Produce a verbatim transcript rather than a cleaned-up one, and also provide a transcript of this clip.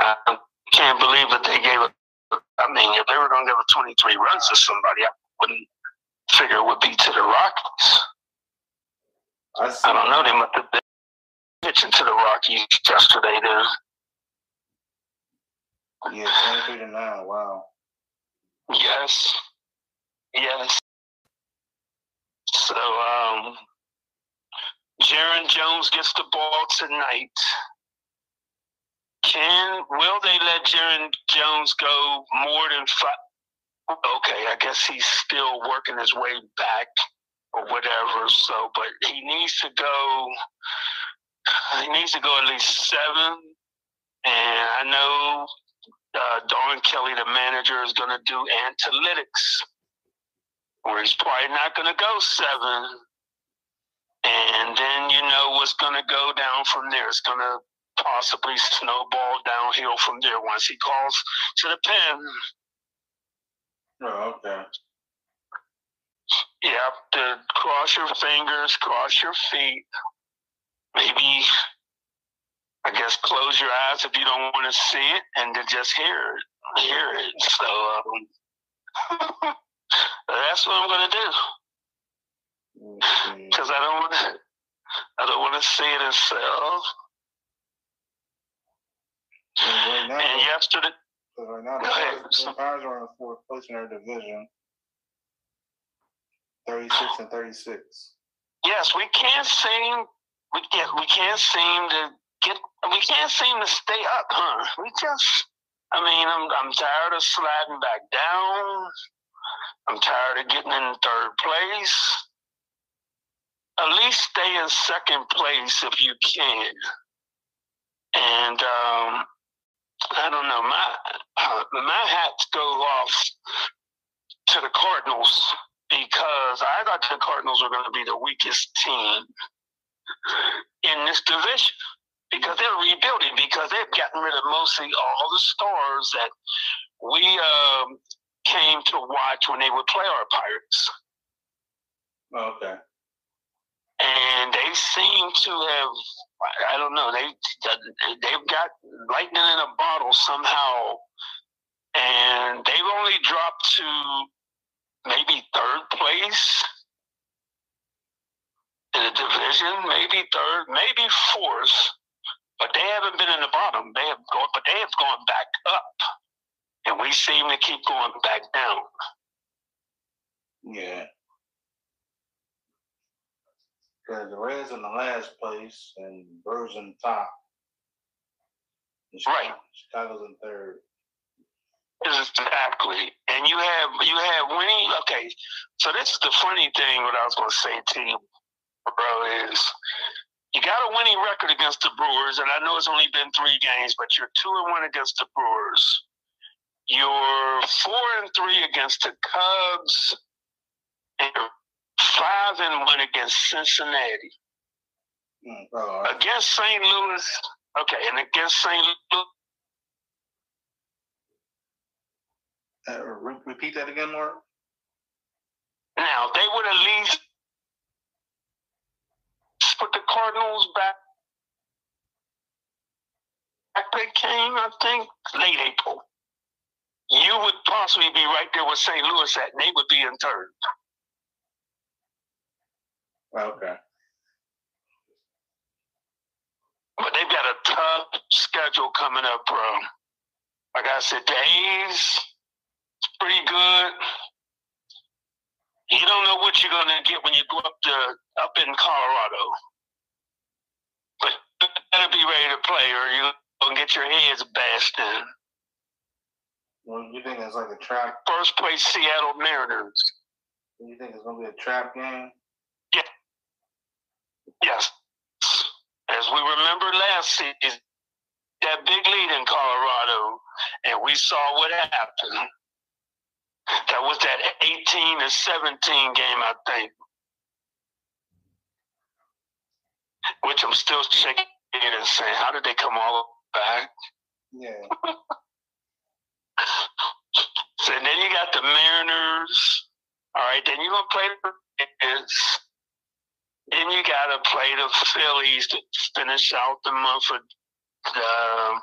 I can't believe that they gave it. I mean, if they were going to give a twenty-three runs to somebody, I wouldn't figure it would be to the Rockies. I, I don't know. They must have been pitching to the Rockies yesterday, then. Yeah, twenty-three to nine. Wow. Yes. Yes. So, um, Jaron Jones gets the ball tonight. Can will they let Jaron Jones go more than five? Okay, I guess he's still working his way back or whatever. So, but he needs to go. He needs to go at least seven. And I know uh, Don Kelly, the manager, is going to do analytics, where he's probably not going to go seven. And then you know what's going to go down from there. It's going to possibly snowball downhill from there once he calls to the pen. Oh, okay. You have to cross your fingers, cross your feet. Maybe, I guess, close your eyes if you don't want to see it, and then just hear it. Hear it. So um, that's what I'm going to do. Because I don't want to. I don't want to see it itself. Right now, and yesterday, right now, the Pirates are in fourth place in their division, thirty-six and thirty-six. Yes, we can't seem we can't we can't seem to get we can't seem to stay up, huh? We just, I mean, I'm I'm tired of sliding back down. I'm tired of getting in third place. At least stay in second place if you can. And um, I don't know, my uh, my hats go off to the Cardinals because I thought the Cardinals were going to be the weakest team in this division because they're rebuilding, because they've gotten rid of mostly all the stars that we um, came to watch when they would play our Pirates. Okay. And they seem to have, I don't know, they, they've got lightning in a bottle somehow. And they've only dropped to maybe third place in the division, maybe third, maybe fourth. But they haven't been in the bottom. They have gone, but they have gone back up. And we seem to keep going back down. Yeah. Because the Reds in the last place and Brewers in top. Right. Chicago's in third. Exactly. And you have you have winning. Okay, so this is the funny thing. What I was going to say to you, bro, is you got a winning record against the Brewers, and I know it's only been three games, but you're two and one against the Brewers. You're four and three against the Cubs, and you're five and one against Cincinnati. Mm, oh, against Saint Louis, okay, and against Saint Louis. Uh, re- repeat that again, Mark. Now they would at least put the Cardinals back. They came, I think, late April. You would possibly be right there with Saint Louis at, and they would be in third. Okay. But they've got a tough schedule coming up, bro. Like I said, the A's, it's pretty good. You don't know what you're gonna get when you go up to up in Colorado. But you better be ready to play, or you're gonna get your heads bashed in. Well, you think it's like a trap? First place Seattle Mariners. You think it's gonna be a trap game? Yeah. Yes. As we remember last season, that big lead in Colorado, and we saw what happened. That was that eighteen to seventeen game, I think. Which I'm still shaking and saying, how did they come all back? Yeah. So then you got the Mariners. All right, then you're going to play the Reds. Then you got to play the Phillies to finish out the month of uh,